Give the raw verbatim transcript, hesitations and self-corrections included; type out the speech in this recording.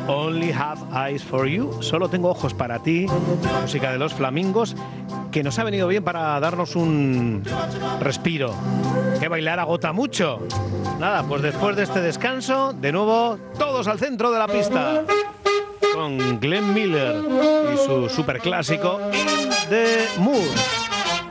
Only Have Eyes for You, solo tengo ojos para ti, música de Los Flamingos, que nos ha venido bien para darnos un respiro. Que bailar agota mucho. Nada, pues después de este descanso, de nuevo, todos al centro de la pista. Con Glenn Miller y su superclásico In the Mood.